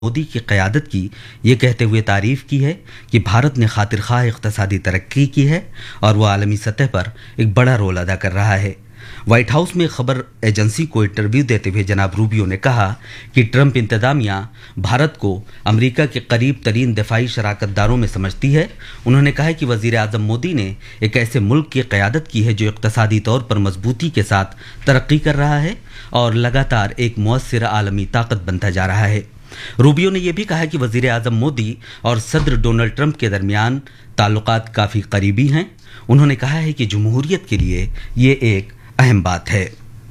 मोदी की क़यादत की ये कहते हुए तारीफ़ की है कि भारत ने खातिर ख़्वाह इक़्तिसादी तरक्की की है और वो आलमी सतह पर एक बड़ा रोल अदा कर रहा है। व्हाइट हाउस में खबर एजेंसी को इंटरव्यू देते हुए जनाब रूबियो ने कहा कि ट्रंप इंतज़ामिया भारत को अमेरिका के करीब तरीन दिफाई शराकतदारों में समझती है। उन्होंने कहा कि वज़ीर आज़म मोदी ने एक ऐसे मुल्क की क़यादत की है जो इक़्तिसादी तौर पर मजबूती के साथ तरक्की कर रहा है और लगातार एक मुअस्सिर आलमी ताकत बनता जा रहा है। रूबियो ने यह भी कहा कि वज़ीर आज़म मोदी और सदर डोनाल्ड ट्रंप के दरमियान ताल्लुकात काफ़ी करीबी हैं। उन्होंने कहा है कि जमहूरियत के लिए ये एक अहम बात है।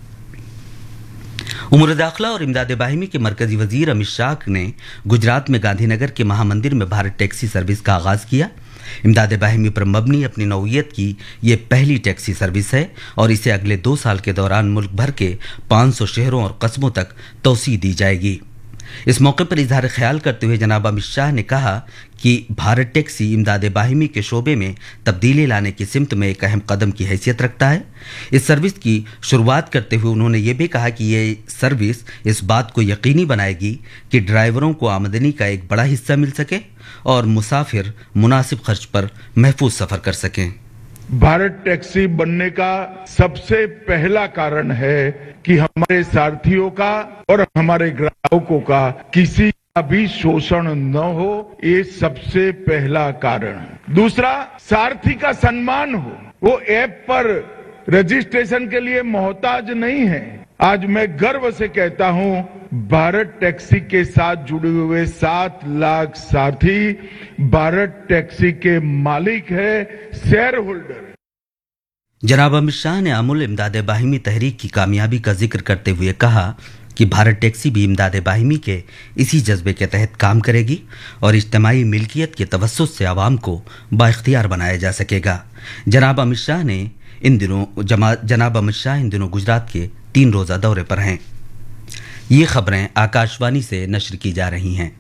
उमूर दाखिला और इमदाद बाहिमी के मरकजी वजीर अमित शाह ने गुजरात में गांधीनगर के महामंदिर में भारत टैक्सी सर्विस का आगाज़ किया। इमदाद बाहिमी पर मबनी अपनी नौइयत की ये पहली टैक्सी सर्विस है और इसे अगले 2 साल के दौरान मुल्क भर के 500 शहरों और कस्बों तक तौसी दी जाएगी। इस मौके पर इजहार ख्याल करते हुए जनाब अमित शाह ने कहा कि भारत टैक्सी इमदाद बाहिमी के शोबे में तब्दीली लाने की सिमत में एक अहम कदम की हैसियत रखता है। इस सर्विस की शुरुआत करते हुए उन्होंने ये भी कहा कि ये सर्विस इस बात को यकीनी बनाएगी कि ड्राइवरों को आमदनी का एक बड़ा हिस्सा मिल सके और मुसाफिर मुनासिब खर्च पर महफूज सफ़र कर सकें। भारत टैक्सी बनने का सबसे पहला कारण है कि हमारे सारथियों का और हमारे ग्राहकों का किसी का भी शोषण न हो, ये सबसे पहला कारण। दूसरा, सारथी का सम्मान हो। वो ऐप पर रजिस्ट्रेशन के लिए मोहताज नहीं है। आज मैं गर्व से कहता हूं, भारत टैक्सी के साथ जुड़े हुए 7 लाख साथी भारत टैक्सी के मालिक है, शेयर होल्डर। जनाब अमित शाह ने अमुल इमदाद बाहिमी तहरीक की कामयाबी का जिक्र करते हुए कहा कि भारत टैक्सी भी इमदाद बाहिमी के इसी जज्बे के तहत काम करेगी और इज्तिमाई मिल्कियत के तवस्सुत से आवाम को बाइख्तियार बनाया जा सकेगा। जनाब अमित शाह इन दिनों गुजरात के 3 रोज़ा दौरे पर हैं। ये खबरें आकाशवाणी से नश्र की जा रही हैं।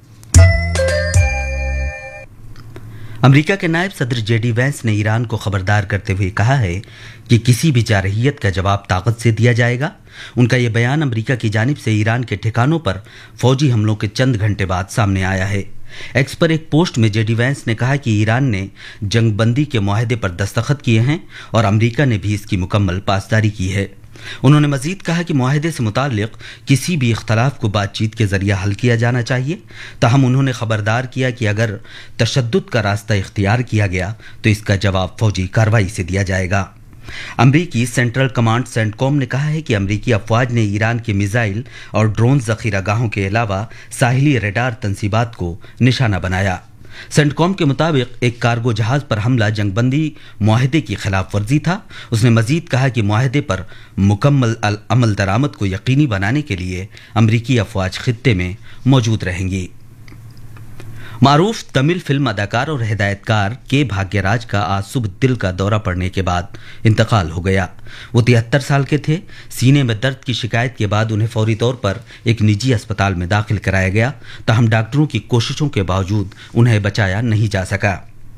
अमेरिका के नायब सदर जेडी वैंस ने ईरान को खबरदार करते हुए कहा है कि किसी भी जारहियत का जवाब ताकत से दिया जाएगा। उनका यह बयान अमेरिका की जानिब से ईरान के ठिकानों पर फौजी हमलों के चंद घंटे बाद सामने आया है। एक्स पर एक पोस्ट में जेडी वैंस ने कहा कि ईरान ने जंगबंदी के मुआहदे पर दस्तखत किए हैं और अमेरिका ने भी इसकी मुकम्मल पासदारी की है। उन्होंने मजीद कहा कि मुआहदे से मुताल्लिक किसी भी इख्तलाफ को बातचीत के जरिए हल किया जाना चाहिए। ताहम उन्होंने खबरदार किया कि अगर तशद्दुद का रास्ता इख्तियार किया गया तो इसका जवाब फौजी कार्रवाई से दिया जाएगा। अमरीकी सेंट्रल कमांड सेंटकॉम ने कहा है कि अमरीकी अफवाज ने ईरान के मिसाइल और ड्रोन जखीरागाहों के अलावा साहिली रडार तंसीबात को निशाना बनाया। सेंटकॉम के मुताबिक एक कार्गो जहाज पर हमला जंगबंदी मुआहदे की खिलाफ वर्जी था। उसने मजीद कहा कि मुआहदे पर मुकम्मल अमल दरामद को यकीनी बनाने के लिए अमरीकी अफवाज खित्ते में मौजूद रहेंगी। मारूफ तमिल फिल्म अदाकार और हिदायतकार के भाग्यराज का आज सुबह दिल का दौरा पड़ने के बाद इंतकाल हो गया। वो 73 साल के थे। सीने में दर्द की शिकायत के बाद उन्हें फौरी तौर पर एक निजी अस्पताल में दाखिल कराया गया, ताहम डॉक्टरों की कोशिशों के बावजूद उन्हें बचाया नहीं जा सका।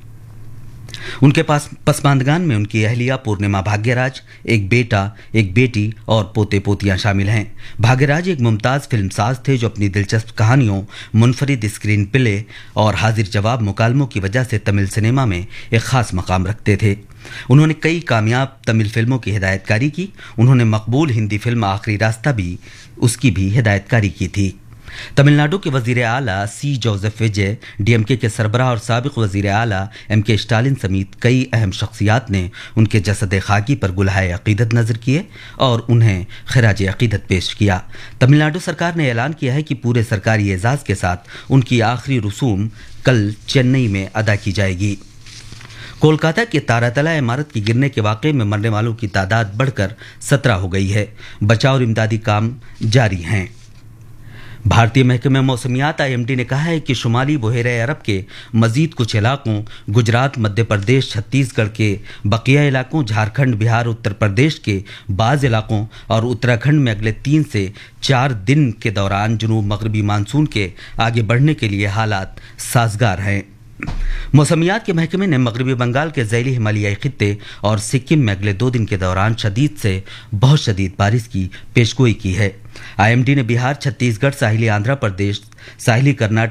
उनके पास पसमानदगान में उनकी अहलिया पूर्णिमा भाग्यराज, एक बेटा, एक बेटी और पोते पोतियां शामिल हैं। भाग्यराज एक मुमताज़ फिल्मसाज थे जो अपनी दिलचस्प कहानियों, मुनफरिद स्क्रीन प्ले और हाजिर जवाब मुकालमों की वजह से तमिल सिनेमा में एक ख़ास मकाम रखते थे। उन्होंने कई कामयाब तमिल फिल्मों की हिदायतकारी की। उन्होंने मकबूल हिंदी फिल्म आखिरी रास्ता उसकी भी हिदायतकारी की थी। तमिलनाडु के वजीर आला सी जोसेफ विजय, डीएमके के सरबराह और साबिक वजीर आला एमके स्टालिन समेत कई अहम शख्सियात ने उनके जसद खाकी पर गुलहाए अकीदत नजर किए और उन्हें खिराज अकीदत पेश किया। तमिलनाडु सरकार ने ऐलान किया है कि पूरे सरकारी एजाज के साथ उनकी आखिरी रसूम कल चेन्नई में अदा की जाएगी। कोलकाता के तारातला इमारत के गिरने के वाक़े में मरने वालों की तादाद बढ़कर 17 हो गई है। बचाव और इमदादी काम जारी हैं। भारतीय महकमे मौसमियात आईएमडी ने कहा है कि शुमाली बहेरे अरब के मजीद कुछ इलाकों, गुजरात, मध्य प्रदेश, छत्तीसगढ़ के बकिया इलाकों, झारखंड, बिहार, उत्तर प्रदेश के बाज़ इलाकों और उत्तराखंड में अगले 3 से 4 दिन के दौरान जनूब मगरबी मानसून के आगे बढ़ने के लिए हालात साजगार हैं। मौसमियात के महकमे ने मगरबी बंगाल के ज़ैली हिमालयाई खित्ते और सिक्किम में अगले 2 दिन के दौरान शदीद से बहुत शदीद बारिश की पेशगोई की है। आईएमडी ने बिहार, छत्तीसगढ़, साहिली आंध्र प्रदेश, साहिली कर्नाटक